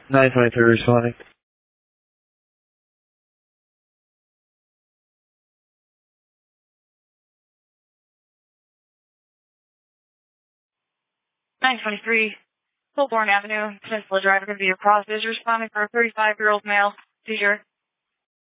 923 responding. 923 Colborne Avenue, Peninsula Driver, going to be your cross is responding for a 35-year-old male seizure.